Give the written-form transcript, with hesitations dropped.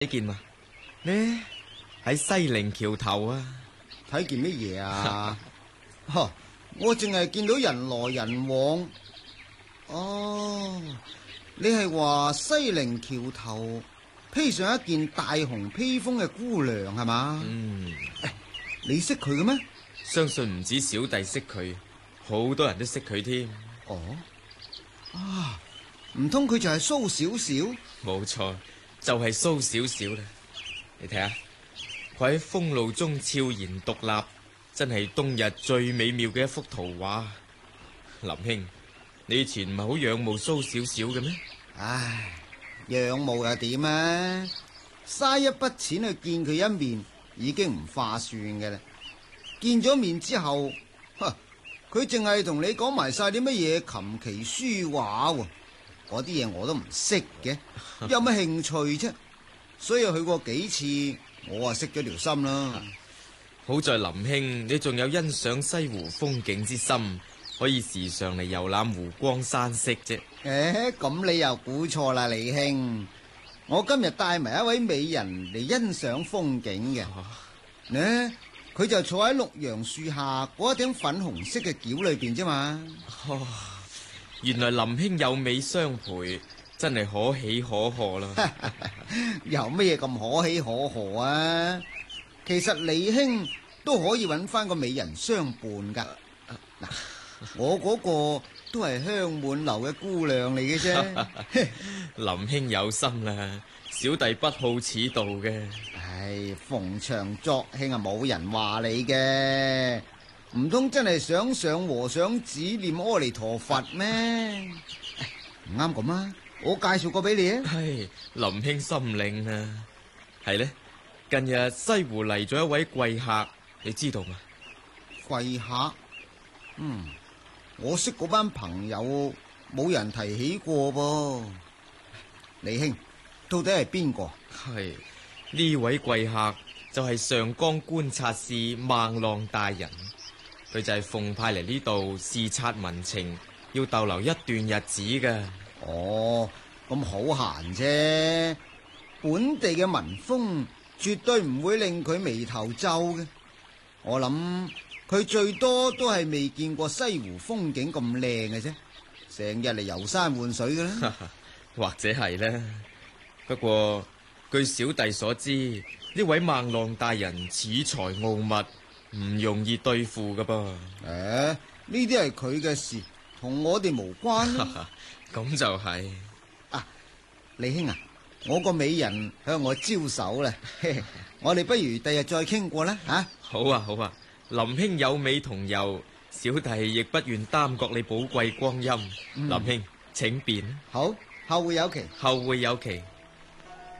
你見嘛？呢喺西泠橋頭啊！ 睇見乜嘢啊？呵，我淨係見到人來人往。哦，你係話西泠橋頭披上一件大紅披風嘅姑娘係嘛？你識佢嘅咩？ 相信唔止小弟識佢，好多人都識佢添。 哦，啊，唔通佢就係蘇小小？ 冇錯，就係蘇小小啦。你睇下，佢喺風露中悄然獨立，真係冬日最美妙嘅一幅圖畫。林兄，你以前唔係好仰慕蘇小小嘅咩？ 唉，仰慕又點啊？嘥一筆錢去見佢一面，已經唔划算嘅啦。見咗面之後，佢淨係同你講埋晒啲乜嘢琴棋書畫喎，嗰啲嘢我都唔識嘅，有乜興趣啫？所以去過幾次，我啊識咗條心啦。 好在林兄你仲有欣賞西湖風景之心，可以時常嚟遊覽湖光山色啫。 咁你又估錯啦，李兄。我今日帶埋一位美人嚟欣賞風景嘅。呢，佢就坐喺綠楊樹下嗰一頂粉紅色嘅轎裏邊啫嘛。 原來林兄有美相陪，真係可喜可賀啦。 有乜嘢咁可喜可賀啊？其實李兄都可以揾翻個美人相伴噶。嗱，我嗰個都係香滿樓嘅姑娘嚟嘅啫。 林兄有心啦，小弟不好此道嘅。 唉，逢場作興啊，冇人話你嘅。唔通真係想上和尚指念阿彌陀佛咩？唔啱咁啊！我介紹過俾你啊。 係林兄心領啊。係呢，近日西湖嚟咗一位貴客，你知道嗎？ 貴客？我識嗰班朋友，冇人提起過噃。李兄，到底係邊個？ 係呢位貴客就係上江觀察使孟浪大人，佢就係奉派嚟呢度視察民情，要逗留一段日子㗎。 哦，咁好閒啫。本地嘅民風絕對唔會令佢眉頭皺嘅。我諗佢最多都係未見過西湖風景咁靚嘅啫，成日嚟遊山玩水㗎啦。 或者係呢？不過據小弟所知，呢位孟浪大人恃才傲物，唔容易對付㗎噃。 呢啲係佢嘅事，同我哋無關。 咁就係。 李兄啊，我個美人向我招手啦。我哋不如第日再傾過啦。 好啊好啊，林兄有美同遊，小弟亦不願耽擱你寶貴光陰。林兄請便。 好，後會有期。 後會有期。